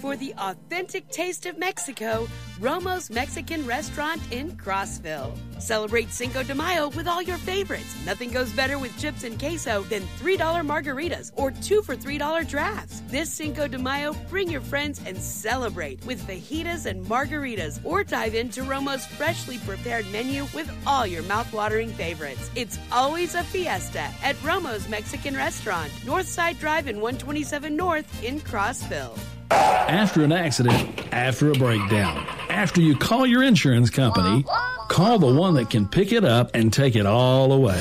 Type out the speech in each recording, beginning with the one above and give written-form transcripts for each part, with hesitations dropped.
for the authentic taste of Mexico, Romo's Mexican Restaurant in Crossville. Celebrate Cinco de Mayo with all your favorites. Nothing goes better with chips and queso than $3 margaritas or 2 for $3 drafts. This Cinco de Mayo, bring your friends and celebrate with fajitas and margaritas, or dive into Romo's freshly prepared menu with all your mouth-watering favorites. It's always a fiesta at Romo's Mexican Restaurant, Northside Drive and 127 North in Crossville. After an accident, after a breakdown, after you call your insurance company, call the one that can pick it up and take it all away.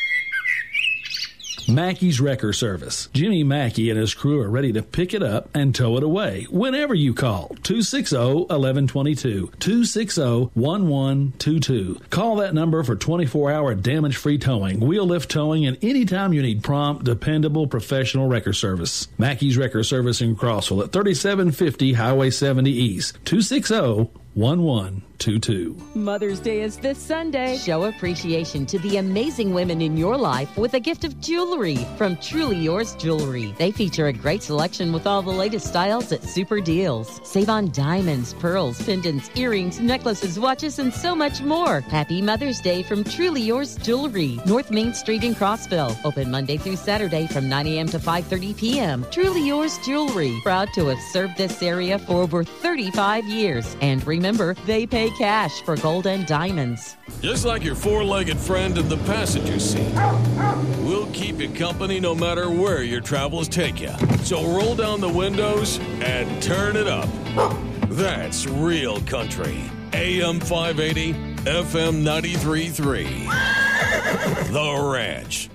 Mackey's Wrecker Service. Jimmy Mackey and his crew are ready to pick it up and tow it away whenever you call. 260-1122. 260-1122. Call that number for 24-hour damage-free towing, wheel lift towing, and anytime you need prompt, dependable, professional wrecker service. Mackey's Wrecker Service in Crossville at 3750 Highway 70 East. 260-1122. Mother's Day is this Sunday. Show appreciation to the amazing women in your life with a gift of jewelry from Truly Yours Jewelry. They feature a great selection with all the latest styles at super deals. Save on diamonds, pearls, pendants, earrings, necklaces, watches, and so much more. Happy Mother's Day from Truly Yours Jewelry, North Main Street in Crossville. Open Monday through Saturday from 9 a.m. to 5:30 p.m. Truly Yours Jewelry, proud to have served this area for over 35 years. And remember, they pay cash for gold and diamonds. Just like your four-legged friend in the passenger seat, we'll keep you company no matter where your travels take you. So roll down the windows and turn it up. That's real country. AM 580, FM 93.3. The Ranch.